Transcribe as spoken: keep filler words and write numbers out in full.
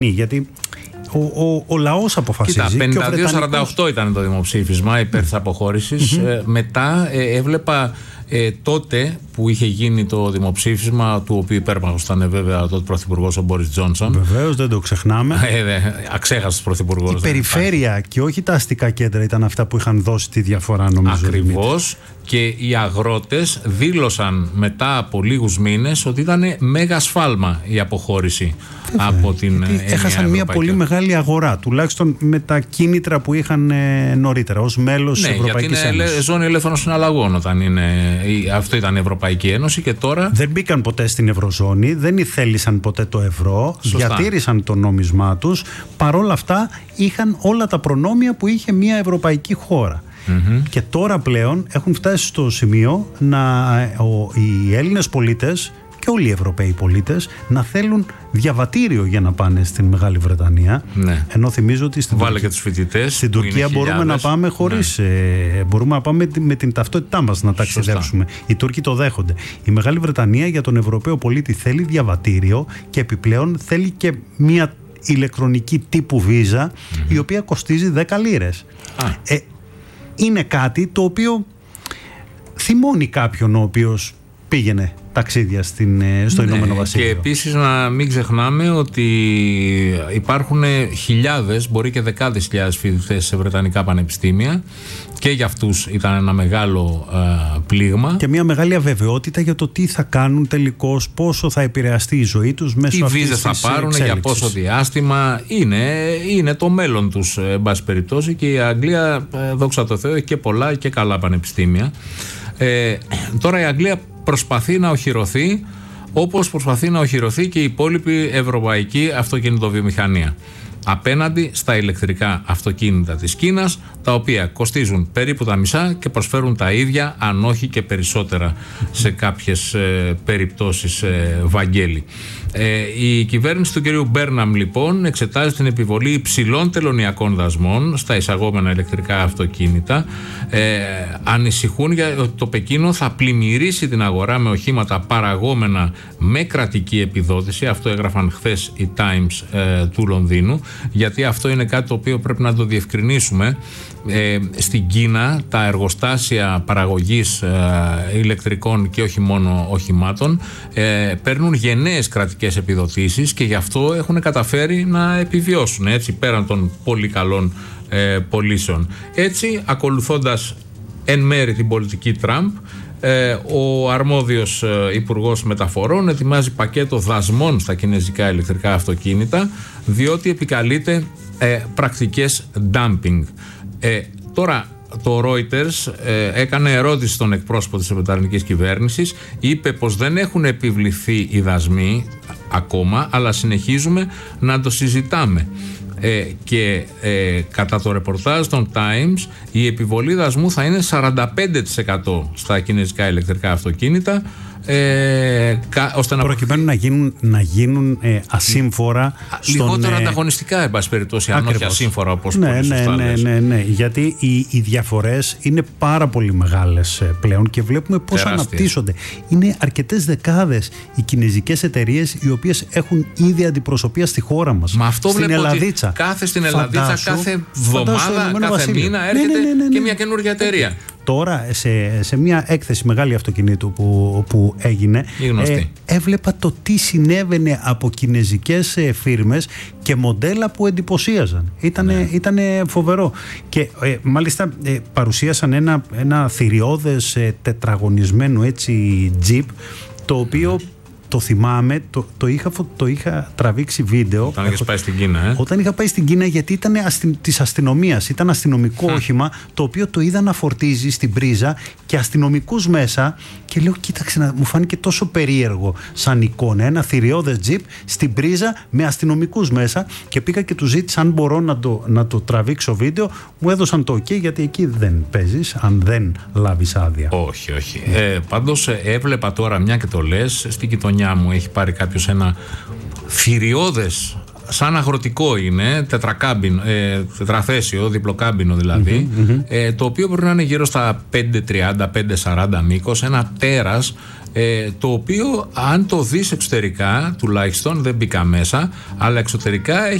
Γιατί ο, ο, ο λαός αποφασίζει. Κοίτα, πενήντα δύο σαράντα οκτώ ήταν το δημοψήφισμα υπέρ της αποχώρησης. Mm-hmm. Ε, μετά ε, έβλεπα ε, τότε που είχε γίνει το δημοψήφισμα, του οποίου υπέρμαχος ήταν βέβαια τότε πρωθυπουργός ο Μπόρις Τζόνσον. Βεβαίως, δεν το ξεχνάμε. Ε, δε, αξέχαστος πρωθυπουργός. Η περιφέρεια και όχι τα αστικά κέντρα ήταν αυτά που είχαν δώσει τη διαφορά, νομίζω. Ακριβώς. Και οι αγρότες δήλωσαν μετά από λίγους μήνες ότι ήταν μέγα σφάλμα η αποχώρηση. Βέβαια, από την ενιαία έχασαν μια πολύ μεγάλη αγορά, τουλάχιστον με τα κίνητρα που είχαν ε, νωρίτερα ως μέλος, ναι, της Ευρωπαϊκής Ένωσης. Ναι, γιατί είναι ζώνη ελεύθερων συναλλαγών όταν είναι, αυτό ήταν η Ευρωπαϊκή Ένωση και τώρα... Δεν μπήκαν ποτέ στην Ευρωζώνη, δεν ήθελησαν ποτέ το ευρώ, σωστά, διατήρησαν το νόμισμά τους, παρόλα αυτά είχαν όλα τα προνόμια που είχε μια ευρωπαϊκή χώρα. Mm-hmm. Και τώρα πλέον έχουν φτάσει στο σημείο να, ο, οι Έλληνες πολίτες και όλοι οι Ευρωπαίοι πολίτες να θέλουν διαβατήριο για να πάνε στην Μεγάλη Βρετανία. Ναι. Ενώ θυμίζω ότι στην, Βάλε Τουρκία, και τους φοιτητές, στην Τουρκία μπορούμε χιλιάδες. να πάμε χωρίς, ναι. ε, μπορούμε να πάμε με την ταυτότητά μας να ταξιδέψουμε. Σωστά. Οι Τούρκοι το δέχονται. Η Μεγάλη Βρετανία για τον Ευρωπαίο πολίτη θέλει διαβατήριο και επιπλέον θέλει και μια ηλεκτρονική τύπου βίζα, mm-hmm. η οποία κοστίζει δέκα λίρες. Ah. Ε, είναι κάτι το οποίο θυμώνει κάποιον ο οποίος πήγαινε ταξίδια στην, στο, ναι, Ηνωμένο Βασίλειο. Και επίσης να μην ξεχνάμε ότι υπάρχουν χιλιάδες, μπορεί και δεκάδες χιλιάδες φοιτητές σε βρετανικά πανεπιστήμια και για αυτούς ήταν ένα μεγάλο ε, πλήγμα. Και μια μεγάλη αβεβαιότητα για το τι θα κάνουν τελικώς, πόσο θα επηρεαστεί η ζωή τους μέσω τι αυτής της βίζες θα πάρουν, για πόσο διάστημα. Είναι, είναι το μέλλον τους, εν πάση περιπτώσει, και η Αγγλία, δόξα τω Θεώ, έχει και πολλά και καλά πανεπιστήμια. Ε, τώρα η Αγγλία προσπαθεί να οχυρωθεί όπως προσπαθεί να οχυρωθεί και η υπόλοιπη ευρωπαϊκή αυτοκινητοβιομηχανία απέναντι στα ηλεκτρικά αυτοκίνητα της Κίνας, τα οποία κοστίζουν περίπου τα μισά και προσφέρουν τα ίδια, αν όχι και περισσότερα σε κάποιες ε, περιπτώσεις, ε, Βαγγέλη. Ε, η κυβέρνηση του κυρίου Μπέρναμ λοιπόν εξετάζει την επιβολή υψηλών τελωνειακών δασμών στα εισαγόμενα ηλεκτρικά αυτοκίνητα. Ε, ανησυχούν για ότι το Πεκίνο θα πλημμυρίσει την αγορά με οχήματα παραγόμενα με κρατική επιδότηση. Αυτό έγραφαν χθες οι Times ε, του Λονδίνου, γιατί αυτό είναι κάτι το οποίο πρέπει να το διευκρινίσουμε. Ε, στην Κίνα τα εργοστάσια παραγωγής ε, ηλεκτρικών και όχι μόνο οχημάτων ε, παίρνουν γενναίες κρατικές επιδοτήσεις και γι' αυτό έχουν καταφέρει να επιβιώσουν, έτσι, πέραν των πολύ καλών ε, πωλήσεων. Έτσι, ακολουθώντας εν μέρη την πολιτική Τραμπ, Ε, ο αρμόδιος ε, Υπουργός Μεταφορών ετοιμάζει πακέτο δασμών στα κινέζικα ηλεκτρικά αυτοκίνητα, διότι επικαλείται ε, πρακτικές dumping. Ε, τώρα το Reuters ε, έκανε ερώτηση στον εκπρόσωπο της βρετανικής κυβέρνησης, είπε πως δεν έχουν επιβληθεί οι δασμοί ακόμα, αλλά συνεχίζουμε να το συζητάμε. Ε, και ε, κατά το ρεπορτάζ των Times η επιβολή δασμού θα είναι σαράντα πέντε τοις εκατό στα κινέζικα ηλεκτρικά αυτοκίνητα, ε, κα, ώστε να προκειμένου να γίνουν, να γίνουν ε, ασύμφορα λιγότερο στον, ανταγωνιστικά, εν πάση περιπτώσει, αν όχι ασύμφορα, όπως ναι, πολύ σωστά ναι, λες. ναι, ναι, ναι, γιατί οι, οι διαφορές είναι πάρα πολύ μεγάλες πλέον και βλέπουμε πώς τεράστιες αναπτύσσονται. Είναι αρκετές δεκάδες οι κινέζικες εταιρείες οι οποίες έχουν ήδη αντιπροσωπεία στη χώρα μας. Μα αυτό στην βλέπω Ελλαδίτσα. Ότι κάθε στην Ελλαδίτσα, φαντάσου, κάθε εβδομάδα, κάθε Βασίλειο. μήνα έρχεται ναι, ναι, ναι, ναι, ναι. και μια καινούργια εταιρεία. Τώρα σε, σε μια έκθεση μεγάλη αυτοκινήτου που, που έγινε, ε, έβλεπα το τι συνέβαινε από κινεζικές ε, φίρμες και μοντέλα που εντυπωσίαζαν. Ήτανε, ναι. ήτανε φοβερό. Και ε, μάλιστα ε, παρουσίασαν ένα, ένα θηριώδες ε, τετραγωνισμένο έτσι τζιπ, το οποίο το θυμάμαι, το, το, είχα, το είχα τραβήξει βίντεο. Όταν είχες πάει στην Κίνα, ε? Όταν είχα πάει στην Κίνα, γιατί ήταν αστι, της αστυνομίας. Ήταν αστυνομικό mm. όχημα, το οποίο το είδα να φορτίζει στην πρίζα και αστυνομικούς μέσα. Και λέω, κοίταξε, να, μου φάνηκε τόσο περίεργο σαν εικόνα. Ένα θηριώδες τζιπ στην πρίζα με αστυνομικούς μέσα. Και πήγα και του ζήτησα αν μπορώ να το, να το τραβήξω βίντεο. Μου έδωσαν το OK, γιατί εκεί δεν παίζεις, αν δεν λάβεις άδεια. Όχι, όχι. Ε, πάντως έβλεπα τώρα, μια και το λες, στην γειτονιά μου έχει πάρει κάποιος ένα θηριώδες, σαν αγροτικό είναι, τετρακάμπινο, ε, τετραθέσιο, διπλοκάμπινο δηλαδή, mm-hmm, mm-hmm. Ε, το οποίο μπορεί να είναι γύρω στα πέντε τριάντα, πέντε σαράντα μήκος, ένα τέρας ε, το οποίο αν το δεις εξωτερικά, τουλάχιστον δεν μπήκα μέσα, αλλά εξωτερικά